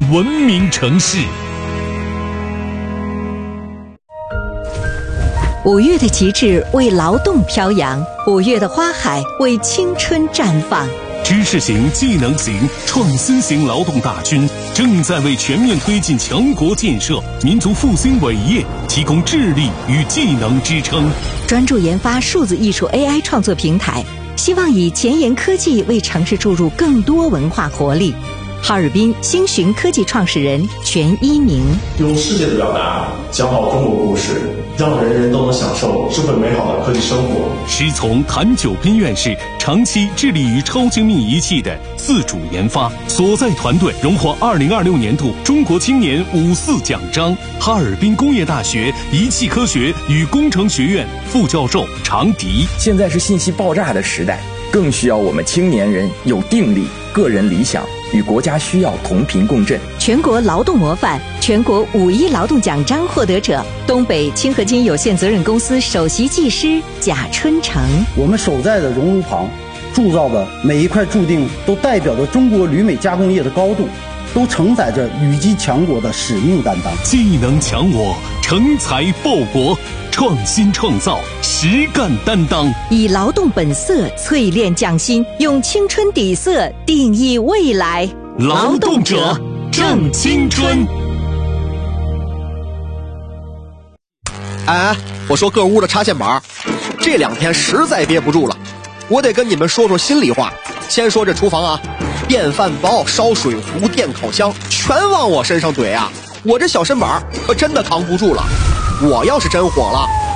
文明城市。 5月的旗帜为劳动飘扬，5月的花海为青春绽放。 知识型、技能型、创新型劳动大军正在为全面推进强国建设、民族复兴伟业提供智力与技能支撑。 专注研发数字艺术 AI 创作平台，希望以前沿科技为城市注入更多文化活力。哈尔滨星寻科技创始人全一鸣， 用世界的表达讲好中国故事，让人人都能享受智慧美好的科技生活。 师从谭九斌院士长期致力于超精密仪器的自主研发，所在团队荣获2026年度中国青年54奖章。哈尔滨工业大学仪器科学与工程学院副教授常迪， 现在是信息爆炸的时代，更需要我们青年人有定力、个人理想与国家需要同频共振。 全国劳动模范、全国5·1劳动奖章获得者，东北清合金有限责任公司首席技师贾春成。 我们守在的熔炉旁铸造的每一块铸锭，都代表着中国铝镁加工业的高度，都承载着羽击强国的使命担当。 技能强我，成才报国，创新创造，实干担当， 以劳动本色淬炼匠心，用青春底色定义未来。 劳动者正青春。 哎，我说各屋的插线板，这2天实在憋不住了，我得跟你们说说心里话。先说这厨房啊，电饭煲、烧水壶、电烤箱全往我身上怼啊，我这小身板可真的扛不住了。我要是真火了，